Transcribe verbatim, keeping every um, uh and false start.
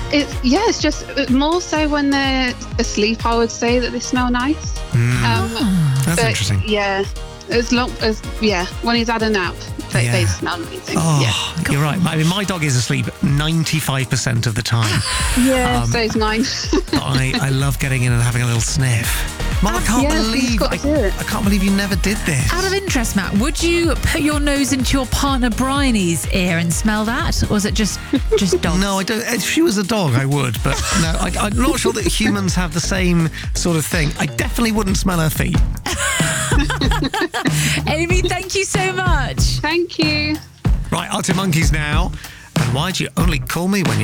It's yeah, it's just more so when they're asleep. I would say that they smell nice. Mm. Um, That's but, interesting. Yeah, as long as yeah, when he's had a nap, they, Yeah. they smell amazing. Oh, yeah, you're right. I mean, my dog is asleep ninety-five percent of the time. yeah. Um, so is mine. But I, I love getting in and having a little sniff. Mum, I can't Yes, you've believe got I, to do it. I can't believe you never did this. Out of interest, Matt, would you put your nose into your partner Bryony's ear and smell that? Or was it just just dogs? No, I don't. If she was a dog, I would, but no, I, I'm not sure that humans have the same sort of thing. I definitely wouldn't smell her feet. Amy, thank you so much. Thank you. Right, Arctic Monkeys now. And why'd you only call me when